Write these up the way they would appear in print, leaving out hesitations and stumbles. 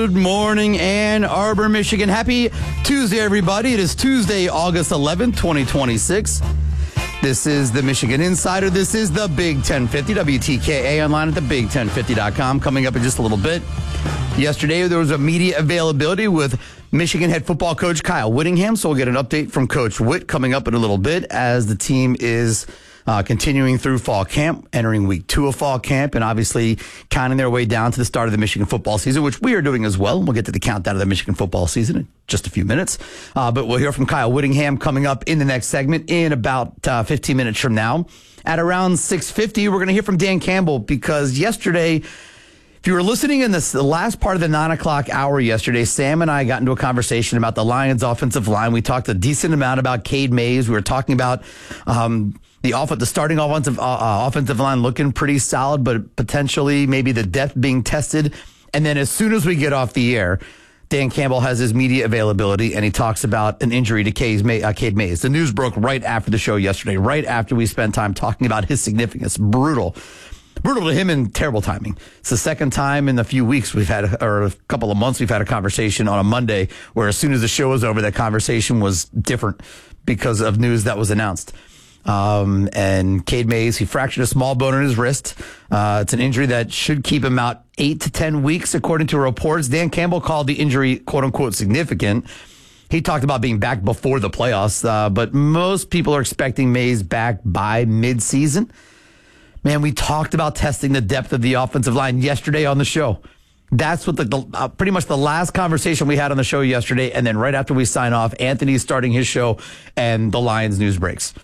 Good morning, Ann Arbor, Michigan. Happy Tuesday, everybody. It is Tuesday, August 11th, 2026. This is the Michigan Insider. This is the Big 1050, WTKA, online at thebig1050.com. Coming up in just a little bit. Yesterday, there was a media availability with Michigan head football coach Kyle Whittingham, so we'll get an update from Coach Whitt coming up in a little bit as the team is continuing through fall camp, entering week 2 of fall camp, and obviously counting their way down to the start of the Michigan football season, which we are doing as well. We'll get to the countdown of the Michigan football season in just a few minutes. But we'll hear from Kyle Whittingham coming up in the next segment in about 15 minutes from now. At around 6:50, we're going to hear from Dan Campbell because yesterday, if you were listening in the last part of the 9 o'clock hour yesterday, Sam and I got into a conversation about the Lions' offensive line. We talked a decent amount about Cade Mays. We were talking about the starting offensive line looking pretty solid, but potentially maybe the depth being tested. And then as soon as we get off the air, Dan Campbell has his media availability, and he talks about an injury to Cade Mays. The news broke right after the show yesterday, right after we spent time talking about his significance. Brutal to him and terrible timing. It's the second time in a few weeks or a couple of months, we've had a conversation on a Monday where as soon as the show was over, that conversation was different because of news that was announced. And Cade Mays, he fractured a small bone in his wrist. It's an injury that should keep him out 8 to 10 weeks, according to reports. Dan Campbell called the injury, quote unquote, significant. He talked about being back before the playoffs, but most people are expecting Mays back by mid-season. Man, we talked about testing the depth of the offensive line yesterday on the show. That's what pretty much the last conversation we had on the show yesterday. And then right after we sign off, Anthony's starting his show and the Lions news breaks.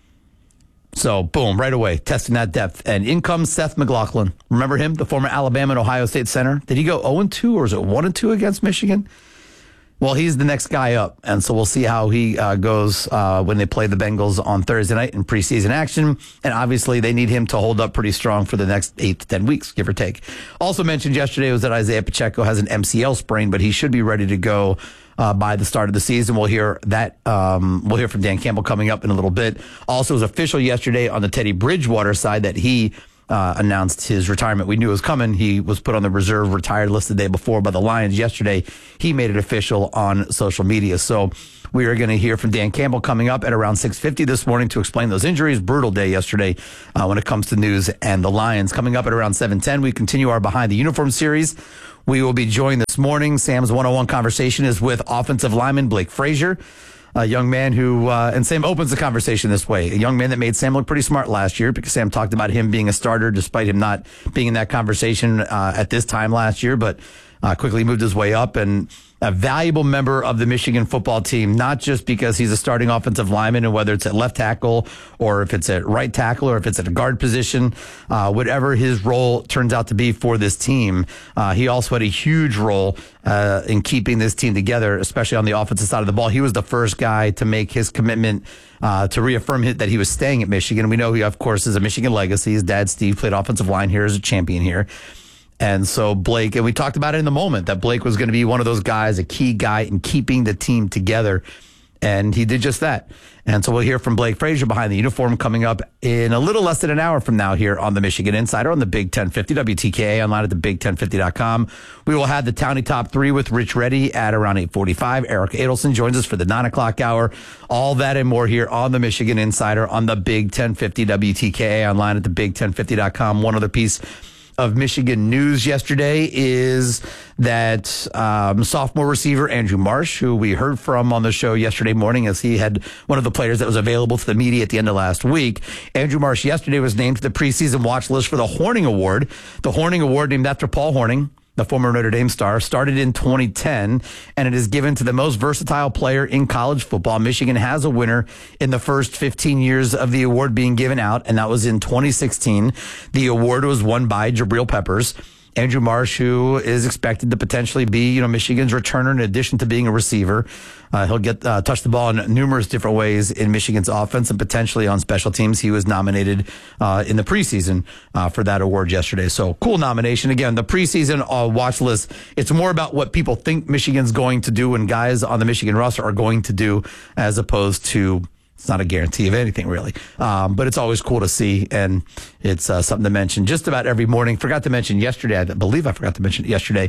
So, boom, right away, testing that depth. And in comes Seth McLaughlin. Remember him, the former Alabama and Ohio State center? Did he go 0-2 or is it 1-2 against Michigan? Well, he's the next guy up, and so we'll see how he goes when they play the Bengals on Thursday night in preseason action. And obviously, they need him to hold up pretty strong for the next 8 to 10 weeks, give or take. Also mentioned yesterday was that Isaiah Pacheco has an MCL sprain, but he should be ready to go by the start of the season. We'll hear that. We'll hear from Dan Campbell coming up in a little bit. Also, it was official yesterday on the Teddy Bridgewater side that he announced his retirement. We knew it was coming. He was put on the reserve retired list the day before by the Lions. Yesterday, he made it official on social media. So we are going to hear from Dan Campbell coming up at around 6:50 this morning to explain those injuries. Brutal day yesterday when it comes to news and the Lions. Coming up at around 7:10, we continue our Behind the Uniform series. We will be joined this morning. Sam's one-on-one conversation is with offensive lineman Blake Frazier, a young man who, and Sam opens the conversation this way, a young man that made Sam look pretty smart last year because Sam talked about him being a starter despite him not being in that conversation at this time last year, but quickly moved his way up and a valuable member of the Michigan football team, not just because he's a starting offensive lineman and whether it's at left tackle or if it's at right tackle or if it's at a guard position, whatever his role turns out to be for this team. He also had a huge role in keeping this team together, especially on the offensive side of the ball. He was the first guy to make his commitment to reaffirm that he was staying at Michigan. We know he, of course, is a Michigan legacy. His dad, Steve, played offensive line here as a champion here. And so Blake, and we talked about it in the moment, that Blake was going to be one of those guys, a key guy in keeping the team together. And he did just that. And so we'll hear from Blake Frazier behind the uniform coming up in a little less than an hour from now here on the Michigan Insider on the Big 1050, WTKA, online at thebig1050.com. We will have the Townie Top 3 with Rich Reddy at around 8:45. Eric Adelson joins us for the 9 o'clock hour. All that and more here on the Michigan Insider on the Big 1050, WTKA, online at thebig1050.com. One other piece of Michigan news yesterday is that sophomore receiver Andrew Marsh, who we heard from on the show yesterday morning as he had one of the players that was available to the media at the end of last week. Andrew Marsh yesterday was named to the preseason watch list for the Horning Award. The Horning Award, named after Paul Horning, the former Notre Dame star, started in 2010, and it is given to the most versatile player in college football. Michigan has a winner in the first 15 years of the award being given out, and that was in 2016. The award was won by Jabril Peppers. Andrew Marsh, who is expected to potentially be, Michigan's returner in addition to being a receiver. He'll get touch the ball in numerous different ways in Michigan's offense and potentially on special teams. He was nominated in the preseason for that award yesterday. So cool nomination. Again, the preseason watch list, it's more about what people think Michigan's going to do and guys on the Michigan roster are going to do as opposed to it's not a guarantee of anything, really. But it's always cool to see, and it's something to mention just about every morning. Forgot to mention yesterday, I believe I forgot to mention it yesterday.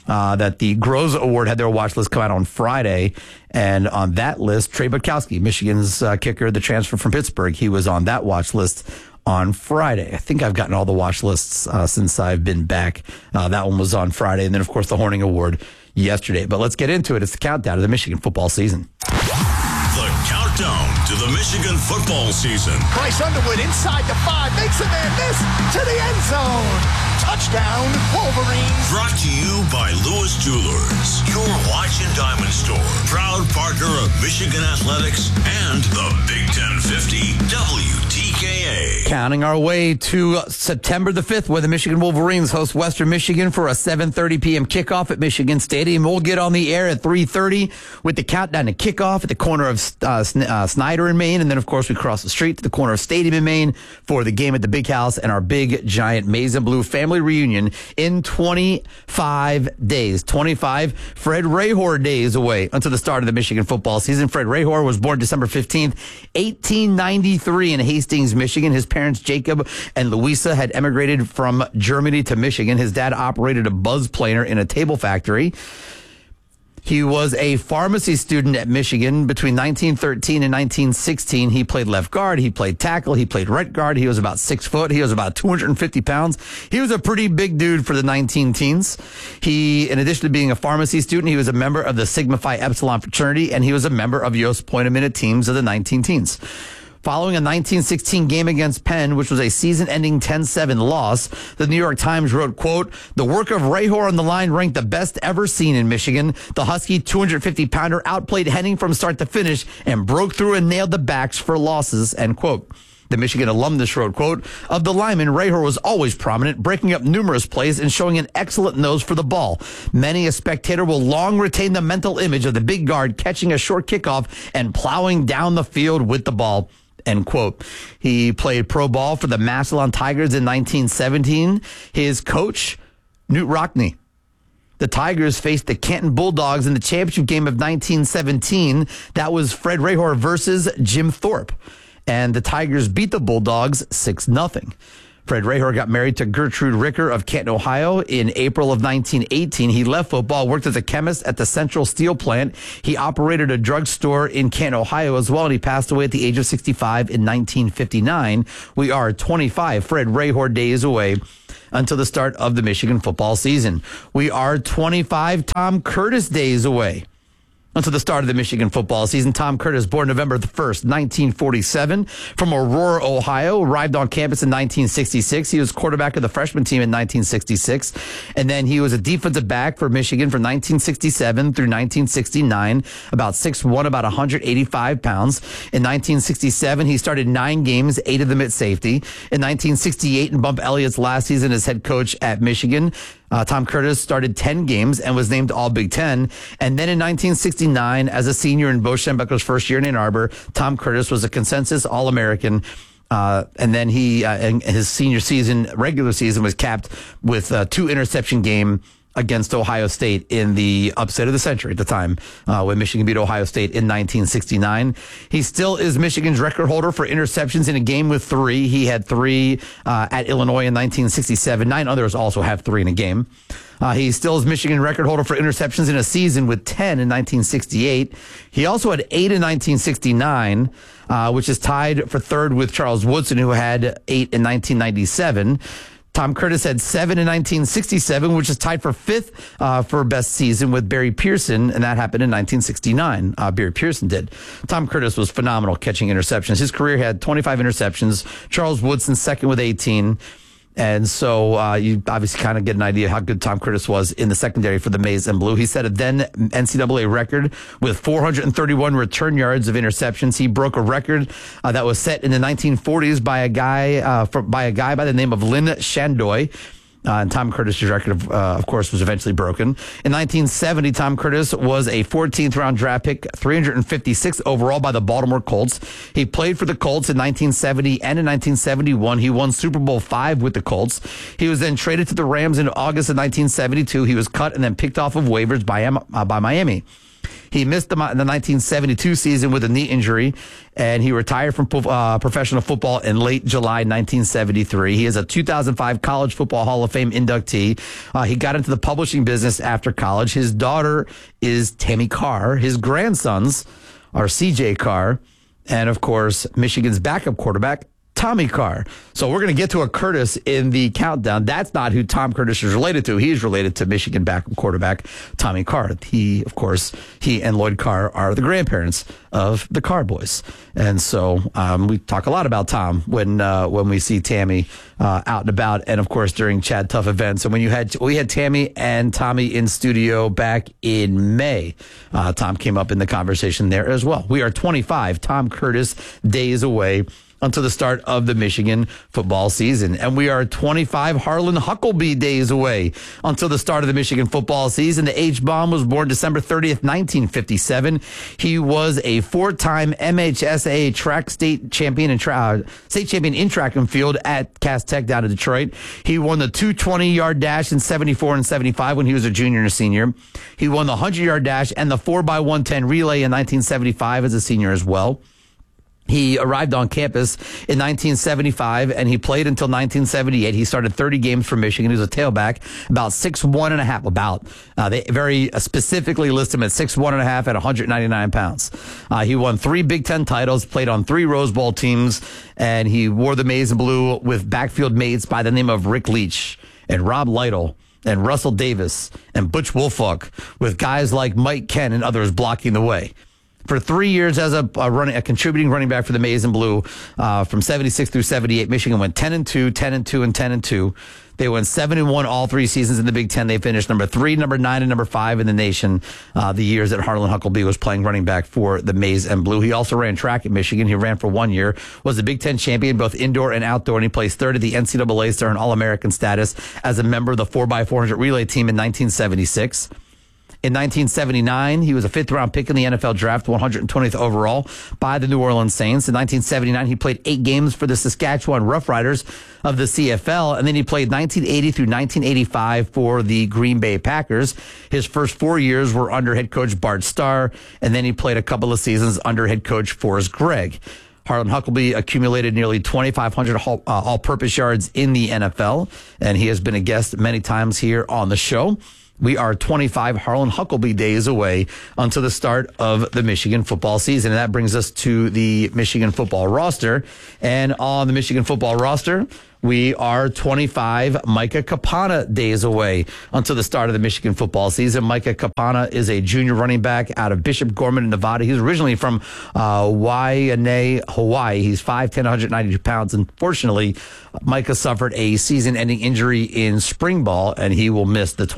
that the Groza Award had their watch list come out on Friday. And on that list, Trey Bukowski, Michigan's kicker, the transfer from Pittsburgh, he was on that watch list on Friday. I think I've gotten all the watch lists since I've been back. That one was on Friday. And then, of course, the Horning Award yesterday. But let's get into it. It's the countdown to the Michigan football season. The countdown to the Michigan football season. Bryce Underwood inside the 5, makes a man miss to the end zone. Touchdown, Wolverines. Brought to you by Lewis Jewelers, your watch and diamond store. Proud partner of Michigan Athletics and the Big 1050 WTKA. Counting our way to September the 5th, where the Michigan Wolverines host Western Michigan for a 7:30 p.m. kickoff at Michigan Stadium. We'll get on the air at 3:30 with the countdown to kickoff at the corner of Snyder in Maine. And then, of course, we cross the street to the corner of Stadium in Maine for the game at the Big House and our big, giant Maize and Blue family reunion in 25 days. 25 Fred Rahor days away until the start of the Michigan football season. Fred Rahor was born December 15th, 1893 in Hastings, Michigan. His parents, Jacob and Louisa, had emigrated from Germany to Michigan. His dad operated a buzz planer in a table factory. He was a pharmacy student at Michigan between 1913 and 1916. He played left guard. He played tackle. He played right guard. He was about 6 foot. He was about 250 pounds. He was a pretty big dude for the 19 teens. He, in addition to being a pharmacy student, he was a member of the Sigma Phi Epsilon fraternity, and he was a member of Yost Point-A-Minute teams of the 19 teens. Following a 1916 game against Penn, which was a season-ending 10-7 loss, the New York Times wrote, quote, "The work of Rahor on the line ranked the best ever seen in Michigan. The Husky 250-pounder outplayed Henning from start to finish and broke through and nailed the backs for losses," end quote. The Michigan alumnus wrote, quote, "Of the linemen, Rahor was always prominent, breaking up numerous plays and showing an excellent nose for the ball. Many a spectator will long retain the mental image of the big guard catching a short kickoff and plowing down the field with the ball," end quote. He played pro ball for the Massillon Tigers in 1917. His coach, Knute Rockne. The Tigers faced the Canton Bulldogs in the championship game of 1917. That was Fred Rahor versus Jim Thorpe. And the Tigers beat the Bulldogs 6-0. Fred Rahor got married to Gertrude Ricker of Canton, Ohio in April of 1918. He left football, worked as a chemist at the Central Steel Plant. He operated a drugstore in Canton, Ohio as well, and he passed away at the age of 65 in 1959. We are 25 Fred Rahor days away until the start of the Michigan football season. We are 25 Tom Curtis days away until the start of the Michigan football season. Tom Curtis, born November the 1st, 1947, from Aurora, Ohio, arrived on campus in 1966. He was quarterback of the freshman team in 1966, and then he was a defensive back for Michigan from 1967 through 1969, about 6'1", about 185 pounds. In 1967, he started 9 games, 8 of them at safety. In 1968, in Bump Elliott's last season as head coach at Michigan, Tom Curtis started 10 games and was named All Big Ten. And then in 1969, as a senior in Bo Schembechler's first year in Ann Arbor, Tom Curtis was a consensus All-American. And then he, in his senior season, regular season, was capped with a 2 interception game against Ohio State in the upset of the century at the time, when Michigan beat Ohio State in 1969. He still is Michigan's record holder for interceptions in a game with 3. He had 3 at Illinois in 1967. 9 others also have 3 in a game. He still is Michigan record holder for interceptions in a season with 10 in 1968. He also had 8 in 1969, which is tied for third with Charles Woodson, who had 8 in 1997. Tom Curtis had 7 in 1967, which is tied for 5th for best season with Barry Pearson, and that happened in 1969. Barry Pearson did. Tom Curtis was phenomenal catching interceptions. His career had 25 interceptions. Charles Woodson second with 18. And so you obviously kind of get an idea how good Tom Curtis was in the secondary for the Maize and Blue. He set a then NCAA record with 431 return yards of interceptions. He broke a record that was set in the 1940s by a guy by the name of Lynn Shandoy. And Tom Curtis' record, of course, was eventually broken. In 1970, Tom Curtis was a 14th round draft pick, 356th overall by the Baltimore Colts. He played for the Colts in 1970 and in 1971. He won Super Bowl V with the Colts. He was then traded to the Rams in August of 1972. He was cut and then picked off of waivers by Miami. He missed the 1972 season with a knee injury, and he retired from professional football in late July 1973. He is a 2005 College Football Hall of Fame inductee. He got into the publishing business after college. His daughter is Tammy Carr. His grandsons are CJ Carr, and of course, Michigan's backup quarterback, Tommy Carr. So we're going to get to a Curtis in the countdown. That's not who Tom Curtis is related to. He's related to Michigan backup quarterback Tommy Carr. He and Lloyd Carr are the grandparents of the Carr boys. And so we talk a lot about Tom when we see Tammy out and about, and of course during Chad Tough events. And we had Tammy and Tommy in studio back in May. Tom came up in the conversation there as well. We are 25 Tom Curtis days away until the start of the Michigan football season. And we are 25 Harlan Huckleby days away until the start of the Michigan football season. The H-Bomb was born December 30th, 1957. He was a four-time MHSAA track state champion in track and field at Cass Tech down in Detroit. He won the 220-yard dash in 74 and 75 when he was a junior and a senior. He won the 100-yard dash and the 4x110 relay in 1975 as a senior as well. He arrived on campus in 1975, and he played until 1978. He started 30 games for Michigan. He was a tailback, about 6'1" and a half. They very specifically list him at 6'1" and a half at 199 pounds. He won 3 Big Ten titles, played on 3 Rose Bowl teams, and he wore the maize and blue with backfield mates by the name of Rick Leach and Rob Lytle and Russell Davis and Butch Wolfuck, with guys like Mike Ken and others blocking the way. For 3 years as a contributing running back for the Maize and Blue, from 76 through 78, Michigan went 10-2, 10-2, and 10-2. They went 7-1 all 3 seasons in the Big Ten. They finished number 3, number 9, and number 5 in the nation the years that Harlan Huckleby was playing running back for the Maize and Blue. He also ran track at Michigan. He ran for 1 year, was the Big Ten champion both indoor and outdoor, and he placed third at the NCAA to earn All-American status as a member of the 4x400 relay team in 1976. In 1979, he was a fifth-round pick in the NFL draft, 120th overall by the New Orleans Saints. In 1979, he played 8 games for the Saskatchewan Roughriders of the CFL, and then he played 1980 through 1985 for the Green Bay Packers. His first 4 years were under head coach Bart Starr, and then he played a couple of seasons under head coach Forrest Gregg. Harlan Huckleby accumulated nearly 2,500 all-purpose yards in the NFL, and he has been a guest many times here on the show. We are 25 Harlan Huckleby days away until the start of the Michigan football season. And that brings us to the Michigan football roster. And on the Michigan football roster, we are 25 Micah Kapana days away until the start of the Michigan football season. Micah Kapana is a junior running back out of Bishop Gorman, Nevada. He's originally from Waianae, Hawaii. He's 5'10", 192 pounds. Unfortunately, Micah suffered a season-ending injury in spring ball, and he will miss the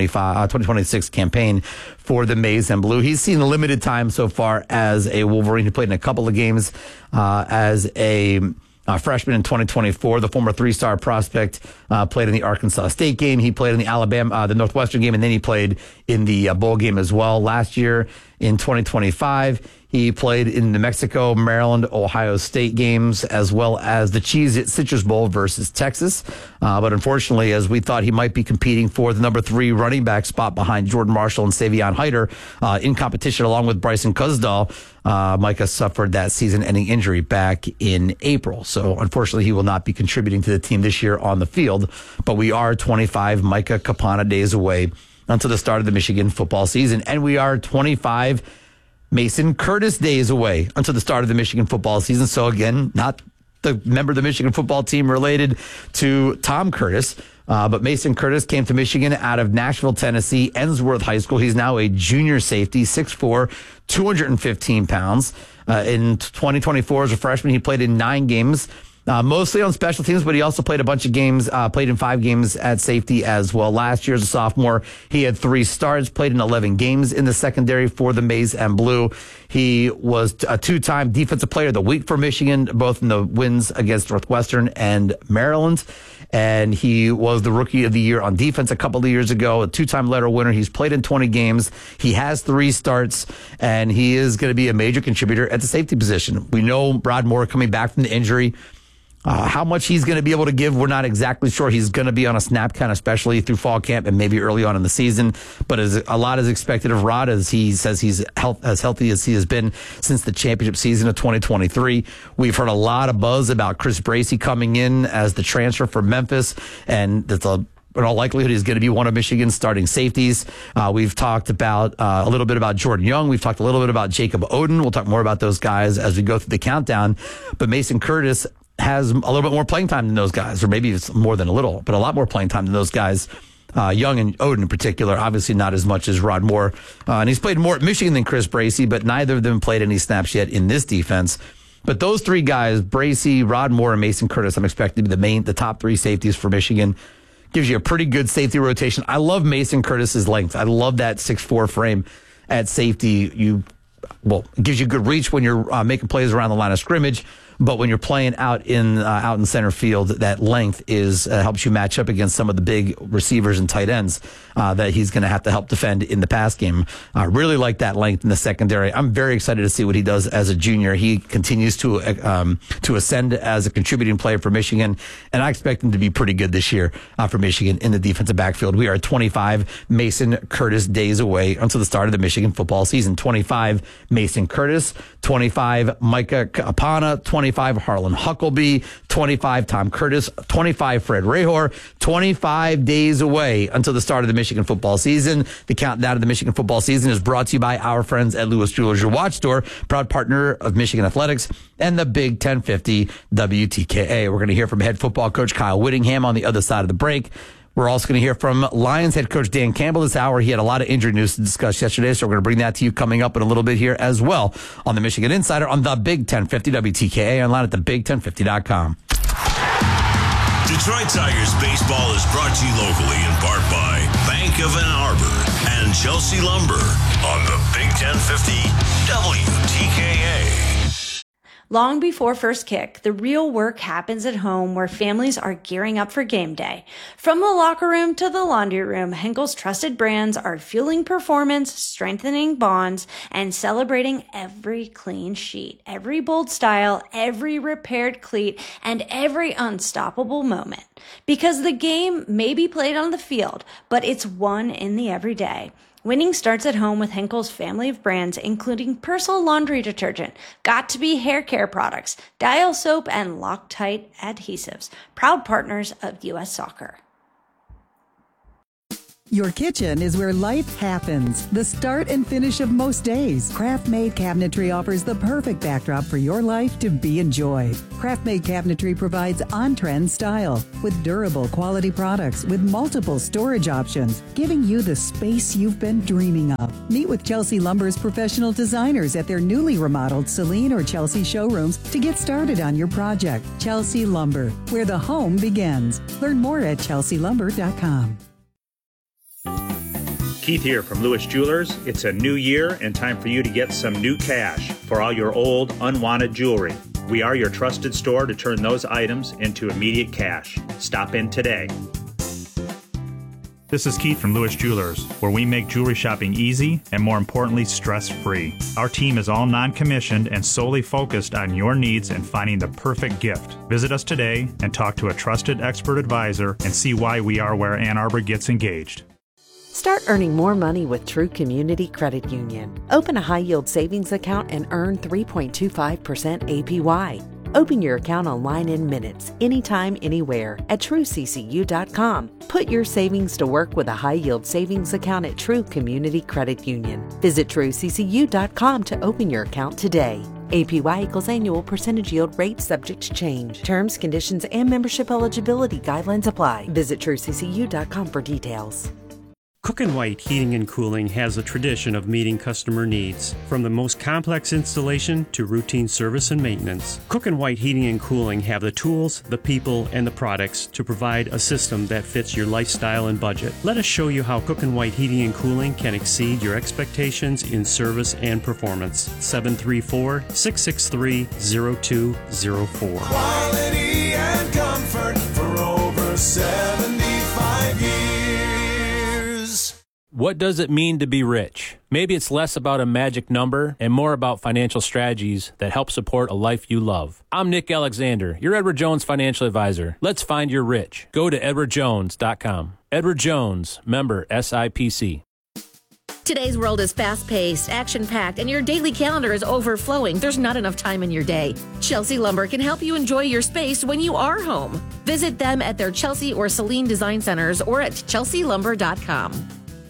2026 campaign for the Maize and Blue. He's seen limited time so far as a Wolverine. He played in a couple of games as a freshman in 2024. The former 3-star prospect played in the Arkansas State game. He played in the Northwestern game, and then he played in the bowl game as well. Last year in 2025, he played in New Mexico, Maryland, Ohio State games, as well as the Cheez-It Citrus Bowl versus Texas. But unfortunately, as we thought he might be competing for the number 3 running back spot behind Jordan Marshall and Savion Hyder in competition along with Bryson Kuzdal, Micah suffered that season-ending injury back in April. So unfortunately, he will not be contributing to the team this year on the field. But we are 25 Micah Kapana days away until the start of the Michigan football season. And we are 25 Mason Curtis days away until the start of the Michigan football season. So again, not the member of the Michigan football team related to Tom Curtis, but Mason Curtis came to Michigan out of Nashville, Tennessee, Ensworth High School. He's now a junior safety, 6'4", 215 pounds. In 2024, as a freshman, he played in 9 games. Mostly on special teams, but he also played a bunch of games, played in 5 games at safety as well. Last year as a sophomore, he had 3 starts, played in 11 games in the secondary for the Maize and Blue. He was a 2-time Defensive Player of the Week for Michigan, both in the wins against Northwestern and Maryland. And he was the Rookie of the Year on defense a couple of years ago, a 2-time letter winner. He's played in 20 games. He has 3 starts, and he is going to be a major contributor at the safety position. We know Rod Moore coming back from the injury How much he's going to be able to give, we're not exactly sure. He's going to be on a snap count, especially through fall camp and maybe early on in the season. But a lot is expected of Rod, as he says he's as healthy as he has been since the championship season of 2023. We've heard a lot of buzz about Chris Bracey coming in as the transfer from Memphis, and that's in all likelihood, he's going to be one of Michigan's starting safeties. We've talked about a little bit about Jordan Young. We've talked a little bit about Jacob Oden. We'll talk more about those guys as we go through the countdown. But Mason Curtis has a little bit more playing time than those guys, or maybe it's more than a little, but a lot more playing time than those guys. Young and Oden in particular, obviously not as much as Rod Moore. And he's played more at Michigan than Chris Bracey, but neither of them played any snaps yet in this defense. But those three guys, Bracey, Rod Moore, and Mason Curtis, I'm expecting to be the top three safeties for Michigan. Gives you a pretty good safety rotation. I love Mason Curtis's length. I love that 6'4" frame at safety. It gives you good reach when you're making plays around the line of scrimmage. But when you're playing out in center field, that length helps you match up against some of the big receivers and tight ends that he's going to have to help defend in the pass game. I really like that length in the secondary. I'm very excited to see what he does as a junior. He continues to ascend as a contributing player for Michigan, and I expect him to be pretty good this year for Michigan in the defensive backfield. We are 25 Mason Curtis days away until the start of the Michigan football season. 25 Mason Curtis, 25 Micah Apana, 25 Harlan Huckleby, 25 Tom Curtis, 25 Fred Rahor, 25 days away until the start of the Michigan football season. The countdown of the Michigan football season is brought to you by our friends at Lewis Jewelers, your watch store, proud partner of Michigan Athletics and the Big 1050 WTKA. We're going to hear from head football coach Kyle Whittingham on the other side of the break. We're also going to hear from Lions head coach Dan Campbell this hour. He had a lot of injury news to discuss yesterday, so we're going to bring that to you coming up in a little bit here as well on the Michigan Insider on the Big 1050 WTKA, online at thebig1050.com. Detroit Tigers baseball is brought to you locally in part by Bank of Ann Arbor and Chelsea Lumber on the Big 1050 WTKA. Long before first kick, the real work happens at home where families are gearing up for game day. From the locker room to the laundry room, Henkel's trusted brands are fueling performance, strengthening bonds, and celebrating every clean sheet, every bold style, every repaired cleat, and every unstoppable moment. Because the game may be played on the field, but it's won in the everyday. Winning starts at home with Henkel's family of brands, including Persil laundry detergent, Got2b hair care products, Dial soap, and Loctite adhesives. Proud partners of U.S. Soccer. Your kitchen is where life happens. The start and finish of most days. Craft-Made Cabinetry offers the perfect backdrop for your life to be enjoyed. Craft-Made Cabinetry provides on-trend style with durable quality products with multiple storage options, giving you the space you've been dreaming of. Meet with Chelsea Lumber's professional designers at their newly remodeled Celine or Chelsea showrooms to get started on your project. Chelsea Lumber, where the home begins. Learn more at chelsealumber.com. Keith here from Lewis Jewelers. It's a new year and time for you to get some new cash for all your old, unwanted jewelry. We are your trusted store to turn those items into immediate cash. Stop in today. This is Keith from Lewis Jewelers, where we make jewelry shopping easy and, more importantly, stress-free. Our team is all non-commissioned and solely focused on your needs and finding the perfect gift. Visit us today and talk to a trusted expert advisor and see why we are where Ann Arbor gets engaged. Start earning more money with True Community Credit Union. Open a high-yield savings account and earn 3.25% APY. Open your account online in minutes, anytime, anywhere at TrueCCU.com. Put your savings to work with a high-yield savings account at True Community Credit Union. Visit TrueCCU.com to open your account today. APY equals annual percentage yield rate subject to change. Terms, conditions, and membership eligibility guidelines apply. Visit TrueCCU.com for details. Cook & White Heating and Cooling has a tradition of meeting customer needs, from the most complex installation to routine service and maintenance. Cook & White Heating and Cooling have the tools, the people, and the products to provide a system that fits your lifestyle and budget. Let us show you how Cook & White Heating and Cooling can exceed your expectations in service and performance. 734-663-0204. Quality and comfort for over 75 years. What does it mean to be rich? Maybe it's less about a magic number and more about financial strategies that help support a life you love. I'm Nick Alexander, your Edward Jones financial advisor. Let's find your rich. Go to edwardjones.com. Edward Jones, member SIPC. Today's world is fast-paced, action-packed, and your daily calendar is overflowing. There's not enough time in your day. Chelsea Lumber can help you enjoy your space when you are home. Visit them at their Chelsea or Saline Design Centers or at chelsealumber.com.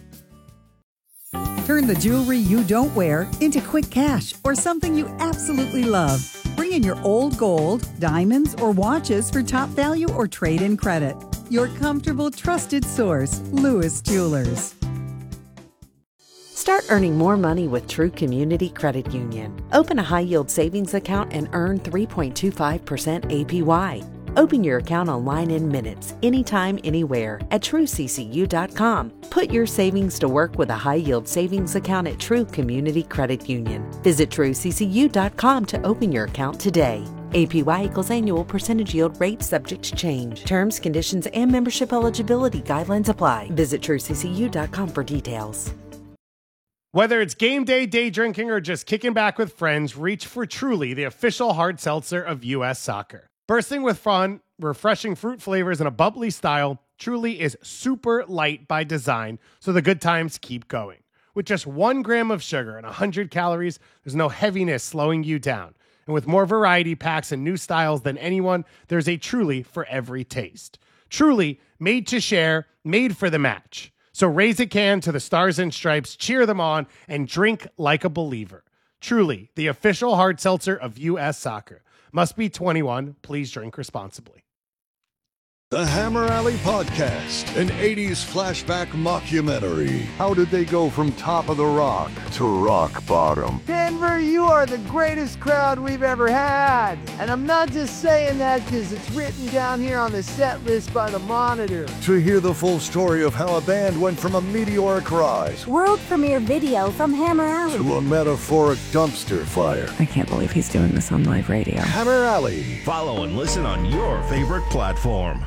Turn the jewelry you don't wear into quick cash or something you absolutely love. Bring in your old gold, diamonds, or watches for top value or trade-in credit. Your comfortable, trusted source, Lewis Jewelers. Start earning more money with True Community Credit Union. Open a high-yield savings account and earn 3.25% APY. Open your account online in minutes, anytime, anywhere at TrueCCU.com. Put your savings to work with a high-yield savings account at True Community Credit Union. Visit TrueCCU.com to open your account today. APY equals annual percentage yield rate subject to change. Terms, conditions, and membership eligibility guidelines apply. Visit TrueCCU.com for details. Whether it's game day, day drinking, or just kicking back with friends, reach for Truly, the official hard seltzer of U.S. Soccer. Bursting with fun, refreshing fruit flavors, and a bubbly style, Truly is super light by design, so the good times keep going. With just 1 gram of sugar and 100 calories, there's no heaviness slowing you down. And with more variety packs and new styles than anyone, there's a Truly for every taste. Truly, made to share, made for the match. So raise a can to the Stars and Stripes, cheer them on, and drink like a believer. Truly, the official hard seltzer of U.S. Soccer. Must be 21. Please drink responsibly. The Hammer Alley Podcast, an 80s flashback mockumentary. How did they go from top of the rock to rock bottom? Denver, you are the greatest crowd we've ever had. And I'm not just saying that because it's written down here on the set list by the Monitor. To hear the full story of how a band went from a meteoric rise, world premiere video from Hammer Alley, to a metaphoric dumpster fire. I can't believe he's doing this on live radio. Hammer Alley. Follow and listen on your favorite platform.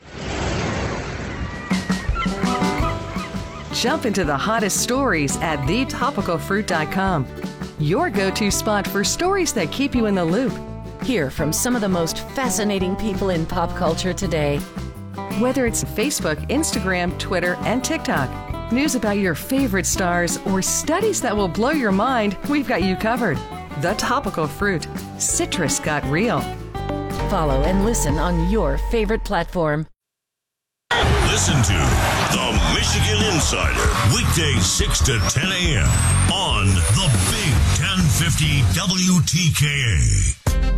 Jump into the hottest stories at thetopicalfruit.com. Your go-to spot for stories that keep you in the loop. Hear from some of the most fascinating people in pop culture today. Whether it's Facebook, Instagram, Twitter, and TikTok, news about your favorite stars, or studies that will blow your mind, we've got you covered. The Topical Fruit. Citrus got real. Follow and listen on your favorite platform. Listen to The Michigan Insider, weekdays 6 to 10 a.m. on the Big 1050 WTKA.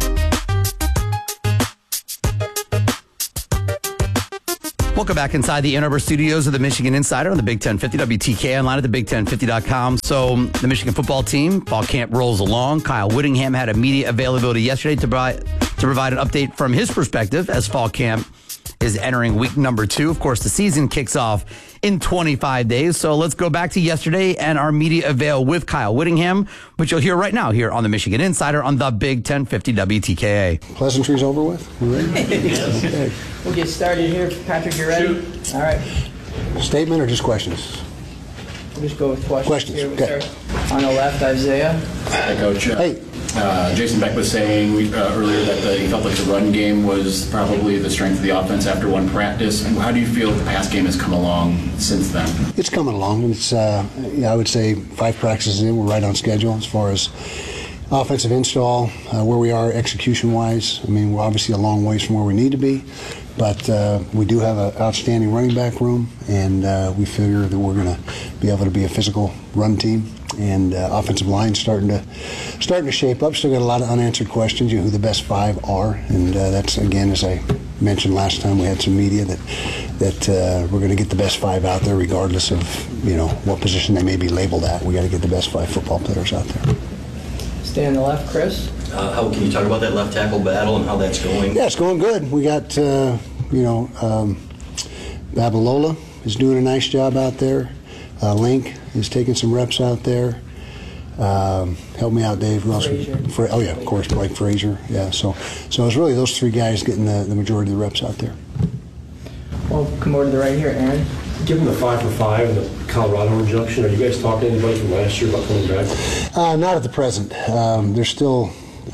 Welcome back inside the Ann Arbor studios of the Michigan Insider on the Big 1050 WTKA, online at the Big1050.com. So the Michigan football team, fall camp rolls along. Kyle Whittingham had immediate availability yesterday to provide an update from his perspective as fall camp is entering week number 2. Of course, the season kicks off in 25 days. So let's go back to yesterday and our media avail with Kyle Whittingham, which you'll hear right now here on the Michigan Insider on the Big 1050 WTKA. Pleasantries over with? You ready? Yes. Okay. We'll get started here. Patrick, you ready? All right. Statement or just questions? We'll just go with questions. Questions, Here we okay. start. On the left, Isaiah. Hi, Coach. Hey. Jason Beck was saying earlier that he felt like the run game was probably the strength of the offense after one practice. And how do you feel the pass game has come along since then? It's coming along. It's I would say 5 practices in, we're right on schedule as far as offensive install, where we are execution-wise. I mean, we're obviously a long ways from where we need to be, but we do have an outstanding running back room, and we figure that we're going to be able to be a physical run team. And offensive line starting to shape up. Still got a lot of unanswered questions. You know who the best 5 are, and that's again, as I mentioned last time, we had some media that we're going to get the best 5 out there, regardless of what position they may be labeled at. We got to get the best 5 football players out there. Stay on the left, Chris. How can you talk about that left tackle battle and how that's going? Yeah, it's going good. We got Babalola is doing a nice job out there. Link is taking some reps out there. Help me out, Dave. Who else? Oh yeah, of course, Blake Frazier. Yeah, so it's really those 3 guys getting the majority of the reps out there. Well, come over to the right here, Aaron. Given the 5 for 5 and the Colorado injunction, are you guys talking to anybody from last year about coming back? Not at the present. There's still,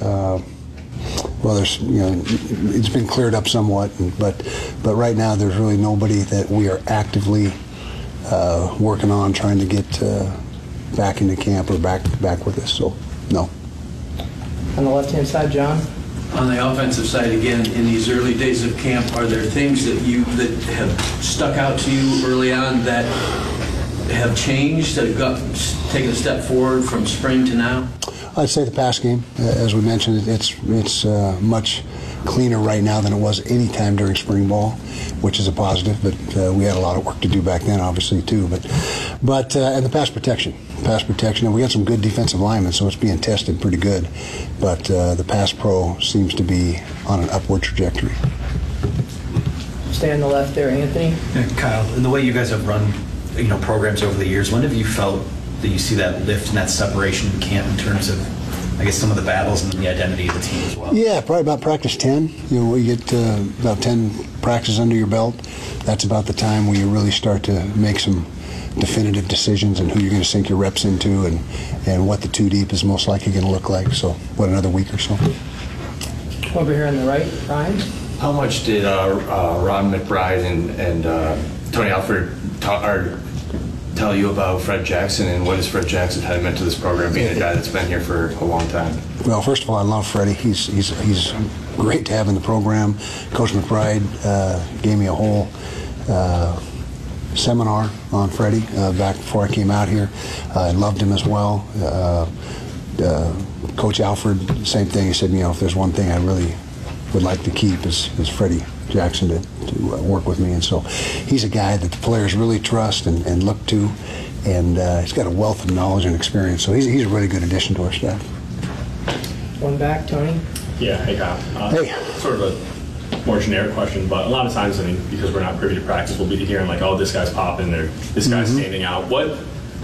it's been cleared up somewhat, but right now there's really nobody that we are actively working on trying to get back into camp or back with us. So, no. On the left-hand side, John. On the offensive side, again, in these early days of camp, are there things that have stuck out to you early on that have changed, that have taken a step forward from spring to now? I'd say the pass game, as we mentioned, it's much cleaner right now than it was any time during spring ball, which is a positive. But we had a lot of work to do back then, obviously too. But and the pass protection, and we got some good defensive linemen, so it's being tested pretty good. But the pass pro seems to be on an upward trajectory. Stay on the left there, Anthony. Yeah, Kyle, in the way you guys have run, programs over the years, when have you felt that you see that lift and that separation in camp in terms of, I guess, some of the battles and the identity of the team as well? Yeah, probably about practice 10. You get about 10 practices under your belt. That's about the time where you really start to make some definitive decisions on who you're going to sink your reps into and what the 2 deep is most likely going to look like. So, another week or so. Over here on the right, Ryan. How much did Ron McBride and Tony Alford tell you about Fred Jackson, and what has Fred Jackson had meant to this program, being a guy that's been here for a long time? Well, first of all, I love Freddie. He's great to have in the program. Coach McBride gave me a whole seminar on Freddie back before I came out here. I loved him as well. Coach Alford, same thing. He said, if there's one thing I really would like to keep is Freddie Jackson to work with me. And so he's a guy that the players really trust and look to, and he's got a wealth of knowledge and experience. So he's a really good addition to our staff. One back, Tony. Yeah, hey Kyle. Hey. Sort of a more generic question, but a lot of times, because we're not privy to practice, we'll be hearing like, oh, this guy's popping, or this guy's standing out. What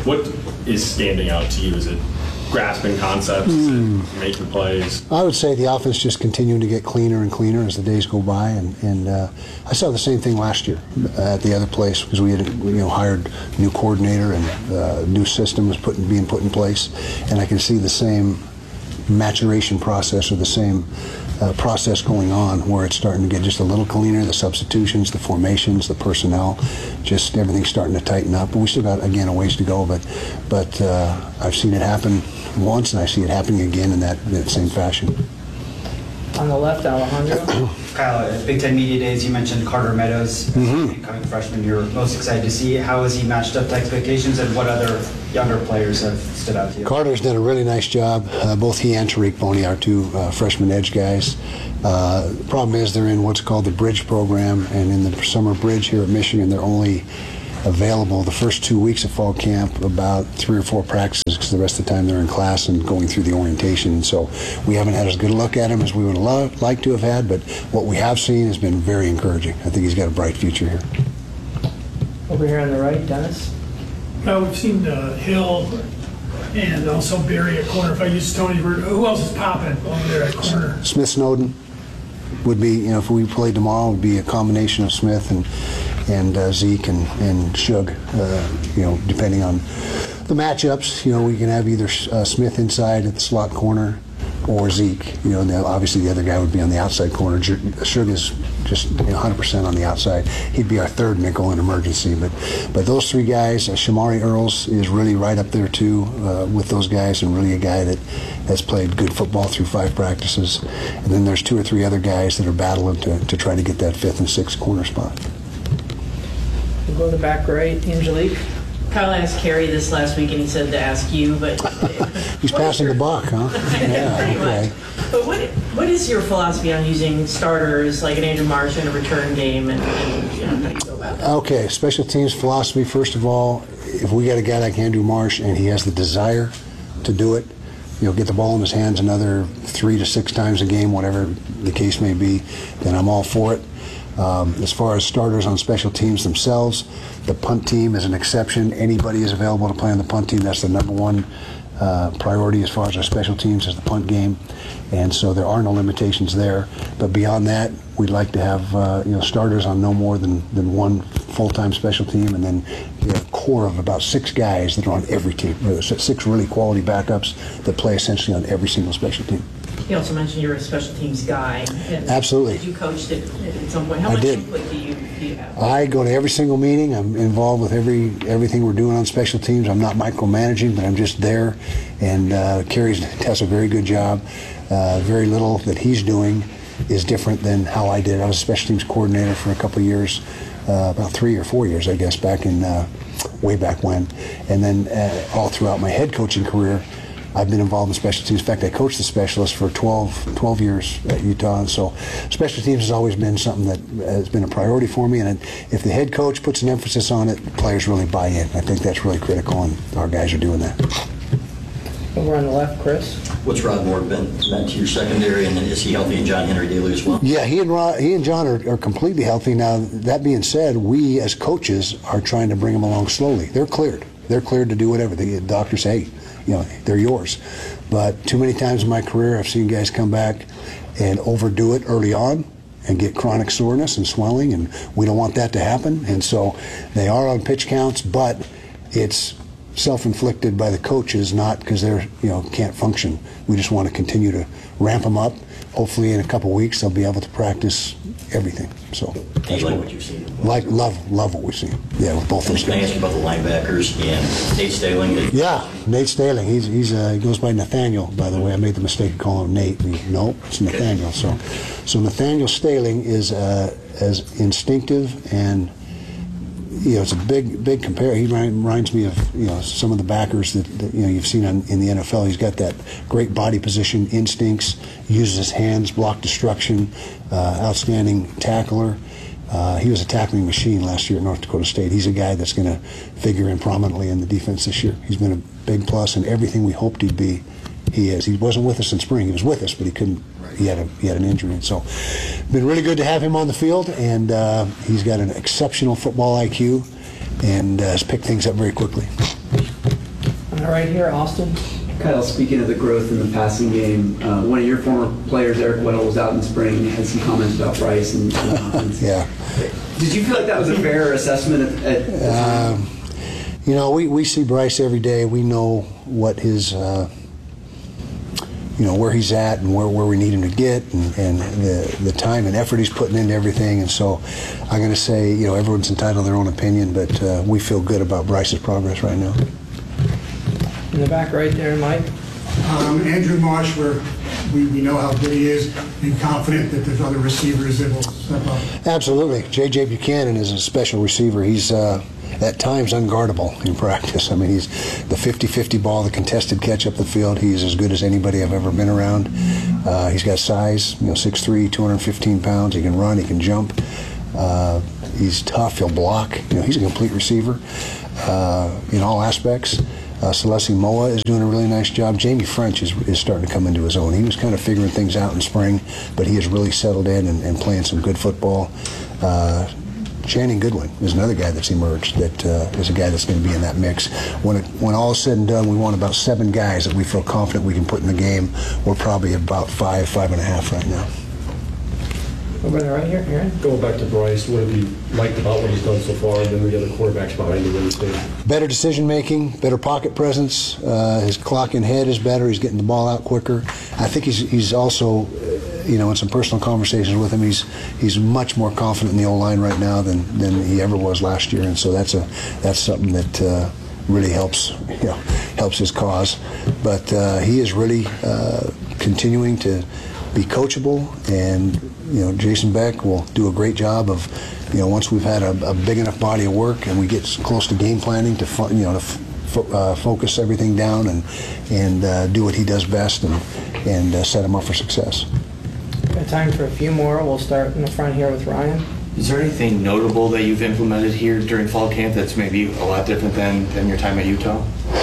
is standing out to you? Is it grasping concepts, making plays? I would say the offense just continuing to get cleaner and cleaner as the days go by, and I saw the same thing last year at the other place because we had hired a new coordinator and new system was being put in place, and I can see the same maturation process or the same process going on where it's starting to get just a little cleaner. The substitutions, the formations, the personnel, just everything's starting to tighten up. But we still got, again, a ways to go, but I've seen it happen once, and I see it happening again in that same fashion. On the left, Alejandro. Kyle, at Big Ten Media Days, you mentioned Carter Meadows, incoming freshman. You're most excited to see. How has he matched up to expectations, and what other younger players have stood out to you? Carter's done a really nice job. Both he and Tariq Boney are 2 freshman edge guys. The problem is they're in what's called the Bridge program, and in the summer bridge here at Michigan, they're only available the first 2 weeks of fall camp, about 3 or 4 practices, because the rest of the time they're in class and going through the orientation. And so we haven't had as good a look at him as we would have liked to have had, but what we have seen has been very encouraging. I think he's got a bright future here. Over here on the right, Dennis. Well, we've seen Hill and also Barry at corner. If I use Tony Bird, who else is popping over there at corner? Smith Snowden would be, if we played tomorrow, would be a combination of Smith and Zeke and Shug, depending on the matchups. We can have either Smith inside at the slot corner or Zeke. And obviously the other guy would be on the outside corner. Shug is just 100% on the outside. He'd be our third nickel in emergency. But those 3 guys, Shamari Earls is really right up there too with those guys, and really a guy that has played good football through 5 practices. And then there's 2 or 3 other guys that are battling to try to get that 5th and 6th corner spot. We'll go to the back right, Angelique. Kyle asked Kerry this last week, and he said to ask you, but he's passing the buck, huh? Yeah, okay. But what is your philosophy on using starters like an Andrew Marsh in a return game, and how do you go about that? Okay, special teams philosophy. First of all, if we got a guy like Andrew Marsh and he has the desire to do it, get the ball in his hands another 3 to 6 times a game, whatever the case may be, then I'm all for it. As far as starters on special teams themselves, the punt team is an exception. Anybody is available to play on the punt team. That's the number one priority as far as our special teams is the punt game, and so there are no limitations there. But beyond that, we'd like to have starters on no more than one full-time special team, and then a core of about 6 guys that are on every team. 6 really quality backups that play essentially on every single special team. You also mentioned you're a special teams guy. Absolutely. Did you coach at some point? How I much did. input do you have? I go to every single meeting. I'm involved with everything we're doing on special teams. I'm not micromanaging, but I'm just there. And Kerry does a very good job. Very little that he's doing is different than how I did. I was a special teams coordinator for a couple of years, about 3 or 4 years, I guess, back in way back when. And then all throughout my head coaching career, I've been involved in special teams. In fact, I coached the specialists for 12 years at Utah, and so special teams has always been something that has been a priority for me, and if the head coach puts an emphasis on it, players really buy in. I think that's really critical, and our guys are doing that. Over on the left, Chris. What's Rod Moore meant to your secondary, and then is he healthy, and John Henry Daly as well? Yeah, he and John are completely healthy. Now, that being said, we as coaches are trying to bring them along slowly. They're cleared. They're cleared to do whatever. The doctors say, hey, they're yours. But too many times in my career, I've seen guys come back and overdo it early on and get chronic soreness and swelling, and we don't want that to happen. And so they are on pitch counts, but it's self-inflicted by the coaches, not because they're can't function. We just want to continue to ramp them up. Hopefully in a couple weeks they'll be able to practice everything. So you like what you've seen? Love what we've seen. Yeah, with both those guys. Can I ask you about the linebackers and Nate Staling? Yeah, Nate Staling. He goes by Nathaniel, by the way. I made the mistake of calling him Nate. No, it's Nathaniel. So Nathaniel Staling is as instinctive and it's a big compare. He reminds me of some of the backers that you've seen in the NFL. He's got that great body position, instincts, uses his hands, block destruction, outstanding tackler. He was a tackling machine last year at North Dakota State. He's a guy that's going to figure in prominently in the defense this year. He's been a big plus, and everything we hoped he'd be, he is. He wasn't with us in spring. He was with us, but he couldn't. He had an injury, and so been really good to have him on the field. And he's got an exceptional football IQ, and has picked things up very quickly. All right, here, Austin. Kyle, speaking of the growth in the passing game, one of your former players, Eric Weddle, was out in spring and had some comments about Bryce and offense. Yeah. Did you feel like that was a fair assessment at the time? We see Bryce every day. We know what his where he's at and where we need him to get, and the time and effort he's putting into everything. And so I'm going to say, everyone's entitled to their own opinion, but we feel good about Bryce's progress right now. In the back right there, Mike. Andrew Marsh, we know how good he is, and confident that there's other receivers that will step up. Absolutely. J.J. Buchanan is a special receiver. He's at times unguardable in practice. I mean, he's the 50-50 ball, the contested catch up the field. He's as good as anybody I've ever been around. He's got size, 6'3", 215 pounds. He can run, he can jump. He's tough, he'll block. He's a complete receiver in all aspects. Celeste Moa is doing a really nice job. Jamie French is starting to come into his own. He was kind of figuring things out in spring, but he has really settled in and playing some good football. Channing Goodwin is another guy that's emerged that is a guy that's going to be in that mix. When all is said and done, we want about 7 guys that we feel confident we can put in the game. We're probably about 5.5 right now. Over there, right here, Aaron. Going back to Bryce, what have you liked about what he's done so far, and then the other quarterbacks behind him? Better decision making, better pocket presence. His clock in head is better. He's getting the ball out quicker. I think he's also, in some personal conversations with him, he's much more confident in the O-line right now than he ever was last year, and so that's something that really helps his cause. But he is really continuing to be coachable, and Jason Beck will do a great job of once we've had a big enough body of work and we get close to game planning to focus everything down and do what he does best and set him up for success. Got time for a few more. We'll start in the front here with Ryan. Is there anything notable that you've implemented here during fall camp that's maybe a lot different than your time at Utah?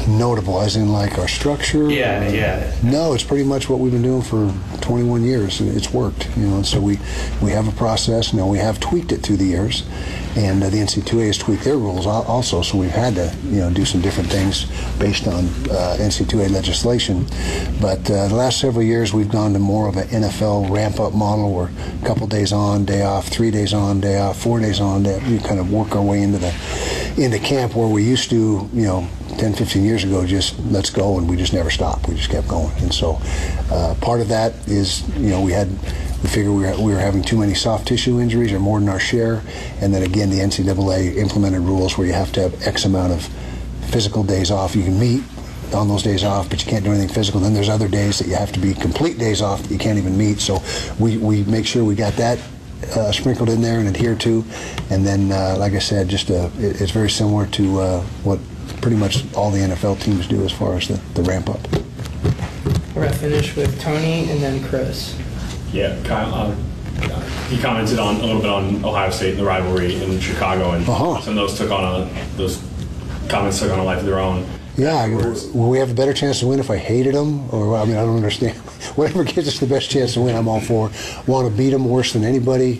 Notable, as in like our structure? Yeah. No, it's pretty much what we've been doing for 21 years, and it's worked. And so we have a process. Now we have tweaked it through the years, and the NC2A has tweaked their rules also. So we've had to do some different things based on NC2A legislation. But the last several years we've gone to more of an NFL ramp-up model, where a couple days on, day off, 3 days on, day off, 4 days on. We kind of work our way into camp, where we used to 10, 15 years ago, just let's go, and we just never stopped. We just kept going. And so part of that is, we figured we were having too many soft tissue injuries, or more than our share. And then again, the NCAA implemented rules where you have to have X amount of physical days off. You can meet on those days off, but you can't do anything physical. Then there's other days that you have to be complete days off that you can't even meet. So we make sure we got that sprinkled in there and adhered to. And then, like I said, it's very similar to what pretty much all the NFL teams do as far as the ramp up. We're going to finish with Tony and then Chris. Yeah, Kyle, he commented a little bit on Ohio State and the rivalry in Chicago, and some of those comments took on a life of their own. Yeah, will we have a better chance to win if I hated them? Or, I don't understand. Whatever gives us the best chance to win, I'm all for. Want to beat them worse than anybody,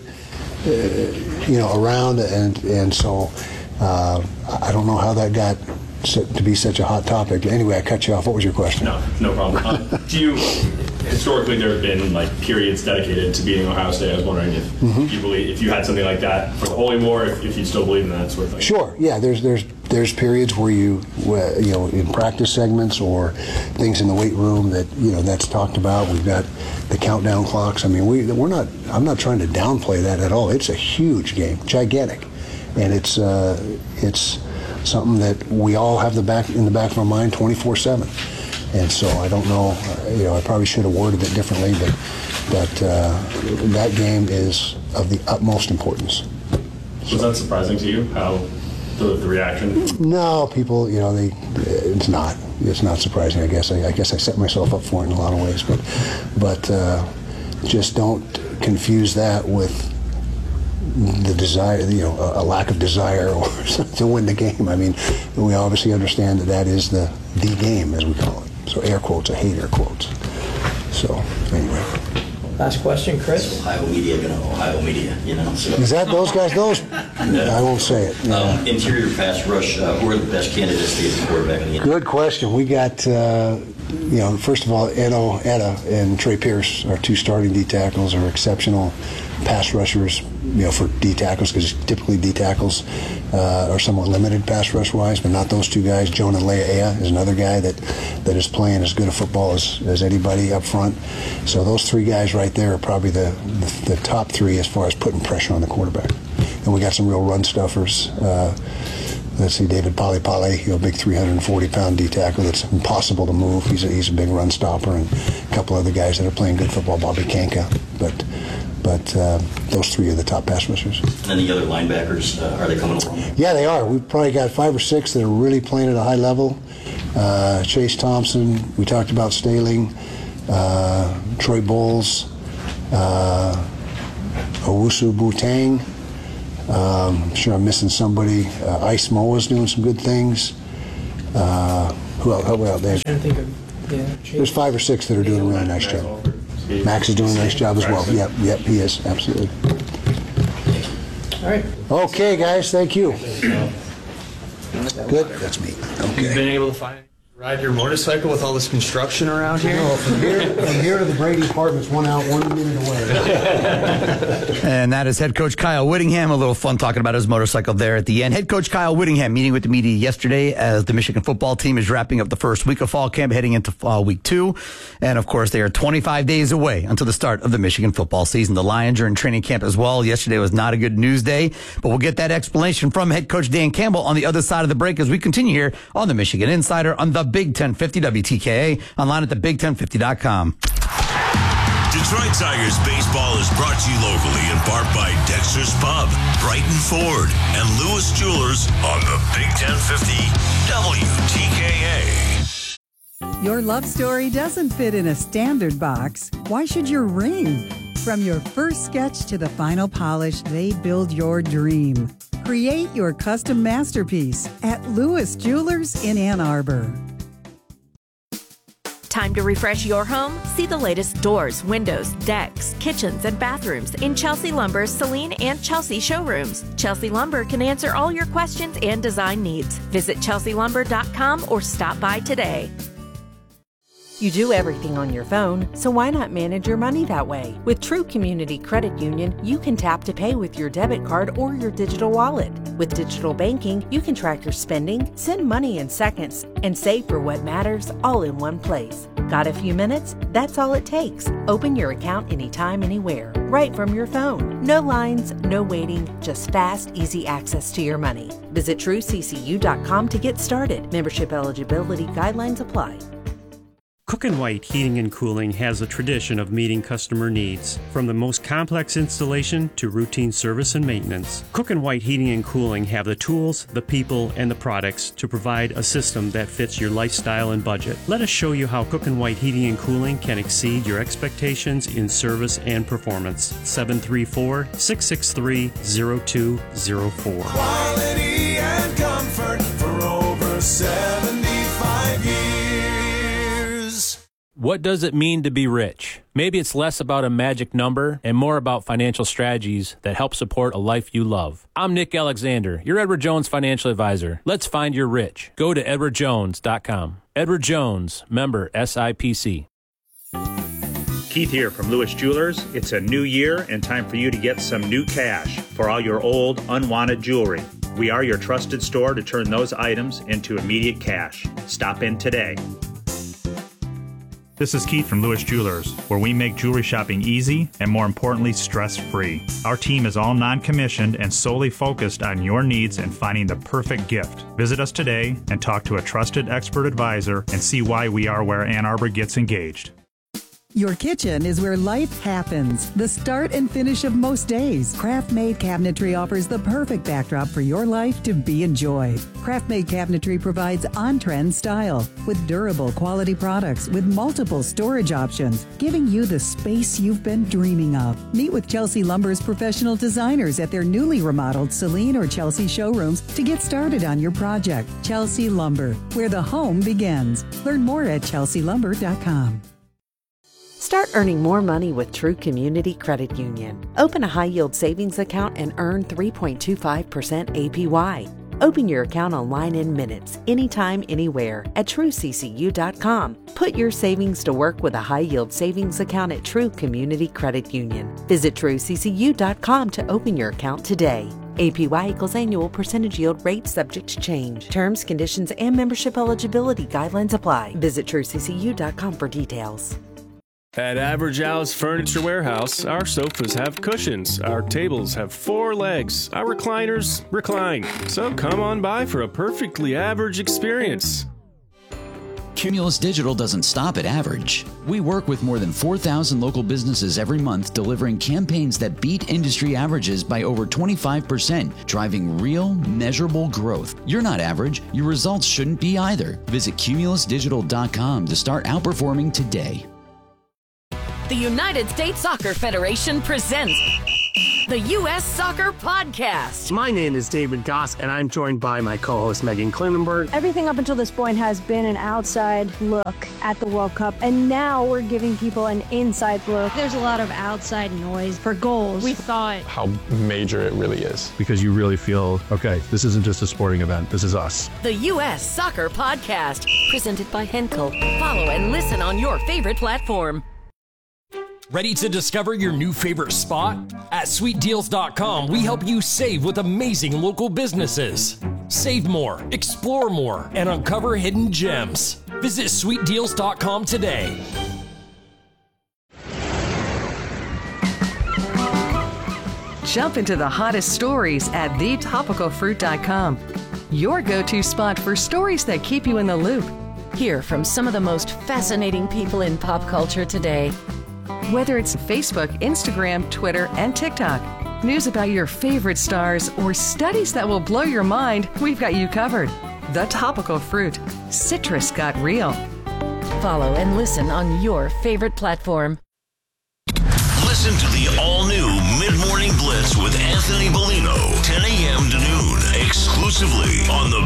around. And so I don't know how that got to be such a hot topic. Anyway, I cut you off. What was your question? No problem. Historically, there have been periods dedicated to beating Ohio State. I was wondering if you believe, if you had something like that for the Holy War, if you still believe in that sort of thing. Sure. Yeah. There's periods where in practice segments or things in the weight room that that's talked about. We've got the countdown clocks. I'm not trying to downplay that at all. It's a huge game, gigantic, and it's something that we all have in the back of our mind 24/7. And so I don't know, I probably should have worded it differently, but that game is of the utmost importance. Was that surprising to you, how the reaction? No, people, it's not surprising, I guess. I guess I set myself up for it in a lot of ways, but just don't confuse that with the desire, a lack of desire or to win the game. We obviously understand that is the game, as we call it. So air quotes, I hate air quotes. So anyway. Last question, Chris. Ohio media, Ohio media, So. Is that those guys? I won't say it. Interior pass rush, who are the best candidates to get the quarterback in the Good question. We got, first of all, Etta and Trey Pierce, our two starting D tackles, are exceptional pass rushers, for D tackles, because typically D tackles are somewhat limited pass rush wise, but not those two guys. Jonah Lea'ea is another guy that is playing as good a football as anybody up front. So those three guys right there are probably the top three as far as putting pressure on the quarterback. And we got some real run stuffers. Let's see, David Polipale, big 340-pound D tackle that's impossible to move. He's a big run stopper, and a couple other guys that are playing good football, Bobby Kanka. But those three are the top pass rushers. And then the other linebackers, are they coming along? Yeah, they are. We've probably got 5 or 6 that are really playing at a high level. Chase Thompson, we talked about Staling, Troy Bowles, Owusu Boateng. I'm sure I'm missing somebody. Ice Moa's doing some good things. Who else? Help me out, Dave. I'm trying to think of, There's 5 or 6 that are doing a really nice job. Max is doing a nice job as well. Yep, he is, absolutely. All right. Okay, guys, thank you. Good. That's me. Okay. You've been able to ride your motorcycle with all this construction around here? No, from here to the Brady Apartments, 1 hour, 1 minute away. And that is head coach Kyle Whittingham. A little fun talking about his motorcycle there at the end. Head coach Kyle Whittingham meeting with the media yesterday as the Michigan football team is wrapping up the first week of fall camp, heading into week 2. And of course, they are 25 days away until the start of the Michigan football season. The Lions are in training camp as well. Yesterday was not a good news day, but we'll get that explanation from head coach Dan Campbell on the other side of the break as we continue here on the Michigan Insider on the Big 1050 WTKA, online at thebig1050.com. Detroit Tigers baseball is brought to you locally in part by Dexter's Pub, Brighton Ford, and Lewis Jewelers on the Big 1050 WTKA. Your love story doesn't fit in a standard box. Why should your ring? From your first sketch to the final polish, they build your dream. Create your custom masterpiece at Lewis Jewelers in Ann Arbor. Time to refresh your home? See the latest doors, windows, decks, kitchens, and bathrooms in Chelsea Lumber's Celine and Chelsea showrooms. Chelsea Lumber can answer all your questions and design needs. Visit chelsealumber.com or stop by today. You do everything on your phone, so why not manage your money that way? With True Community Credit Union, you can tap to pay with your debit card or your digital wallet. With digital banking, you can track your spending, send money in seconds, and save for what matters all in one place. Got a few minutes? That's all it takes. Open your account anytime, anywhere, right from your phone. No lines, no waiting, just fast, easy access to your money. Visit TrueCCU.com to get started. Membership eligibility guidelines apply. Cook & White Heating and Cooling has a tradition of meeting customer needs. From the most complex installation to routine service and maintenance, Cook & White Heating and Cooling have the tools, the people, and the products to provide a system that fits your lifestyle and budget. Let us show you how Cook & White Heating and Cooling can exceed your expectations in service and performance. 734-663-0204. Quality and comfort for over 75 years. What does it mean to be rich? Maybe it's less about a magic number and more about financial strategies that help support a life you love. I'm Nick Alexander, your Edward Jones financial advisor. Let's find your rich. Go to edwardjones.com. Edward Jones, member SIPC. Keith here from Lewis Jewelers. It's a new year and time for you to get some new cash for all your old, unwanted jewelry. We are your trusted store to turn those items into immediate cash. Stop in today. This is Keith from Lewis Jewelers, where we make jewelry shopping easy and, more importantly, stress-free. Our team is all non-commissioned and solely focused on your needs and finding the perfect gift. Visit us today and talk to a trusted expert advisor and see why we are where Ann Arbor gets engaged. Your kitchen is where life happens. The start and finish of most days. Craft-Made Cabinetry offers the perfect backdrop for your life to be enjoyed. Craft-Made Cabinetry provides on-trend style with durable quality products with multiple storage options, giving you the space you've been dreaming of. Meet with Chelsea Lumber's professional designers at their newly remodeled Celine or Chelsea showrooms to get started on your project. Chelsea Lumber, where the home begins. Learn more at chelsealumber.com. Start earning more money with True Community Credit Union. Open a high-yield savings account and earn 3.25% APY. Open your account online in minutes, anytime, anywhere at TrueCCU.com. Put your savings to work with a high-yield savings account at True Community Credit Union. Visit TrueCCU.com to open your account today. APY equals annual percentage yield rate subject to change. Terms, conditions, and membership eligibility guidelines apply. Visit TrueCCU.com for details. At Average House Furniture Warehouse, our sofas have cushions, our tables have 4 legs, our recliners recline. So come on by for a perfectly average experience. Cumulus Digital doesn't stop at average. We work with more than 4,000 local businesses every month, delivering campaigns that beat industry averages by over 25%, driving real, measurable growth. You're not average. Your results shouldn't be either. Visit cumulusdigital.com to start outperforming today. The United States Soccer Federation presents the U.S. Soccer Podcast. My name is David Goss, and I'm joined by my co-host Megan Klinenberg. Everything up until this point has been an outside look at the World Cup, and now we're giving people an inside look. There's a lot of outside noise for goals. We thought how major it really is. Because you really feel, okay, this isn't just a sporting event, this is us. The U.S. Soccer Podcast, presented by Henkel. Follow and listen on your favorite platform. Ready to discover your new favorite spot? At SweetDeals.com, we help you save with amazing local businesses. Save more, explore more, and uncover hidden gems. Visit SweetDeals.com today. Jump into the hottest stories at TheTopicalFruit.com. Your go-to spot for stories that keep you in the loop. Hear from some of the most fascinating people in pop culture today. Whether it's Facebook, Instagram, Twitter, and TikTok, news about your favorite stars, or studies that will blow your mind, we've got you covered. The Topical Fruit. Citrus got real. Follow and listen on your favorite platform. Listen to the all-new Mid-Morning Blitz with Anthony Bellino, 10 a.m. to noon, exclusively on the